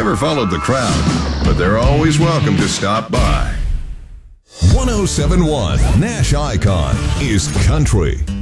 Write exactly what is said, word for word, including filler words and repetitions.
never followed the crowd, but they're always welcome to stop by. one oh seven point one Nash Icon is country.